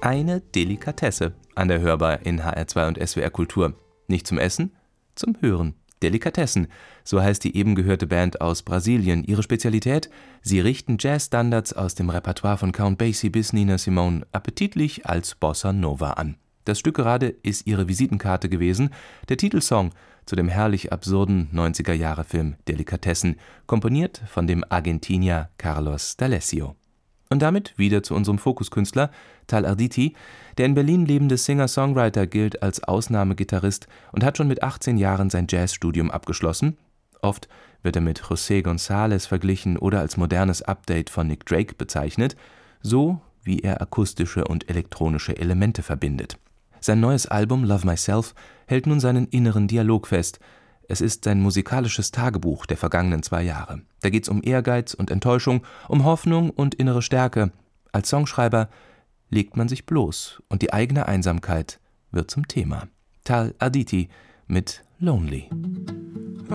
Eine Delikatesse an der Hörbar in HR2 und SWR Kultur. Nicht zum Essen, zum Hören. Delikatessen, so heißt die eben gehörte Band aus Brasilien. Ihre Spezialität? Sie richten Jazzstandards aus dem Repertoire von Count Basie bis Nina Simone appetitlich als Bossa Nova an. Das Stück gerade ist ihre Visitenkarte gewesen, der Titelsong zu dem herrlich absurden 90er-Jahre-Film Delikatessen, komponiert von dem Argentinier Carlos D'Alessio. Und damit wieder zu unserem Fokuskünstler, Tal Arditi. Der in Berlin lebende Singer-Songwriter gilt als Ausnahmegitarrist und hat schon mit 18 Jahren sein Jazzstudium abgeschlossen. Oft wird er mit José González verglichen oder als modernes Update von Nick Drake bezeichnet, so wie er akustische und elektronische Elemente verbindet. Sein neues Album Love Myself hält nun seinen inneren Dialog fest. Es ist sein musikalisches Tagebuch der vergangenen 2 Jahre. Da geht's um Ehrgeiz und Enttäuschung, um Hoffnung und innere Stärke. Als Songschreiber legt man sich bloß und die eigene Einsamkeit wird zum Thema. Tal Arditi mit Lonely.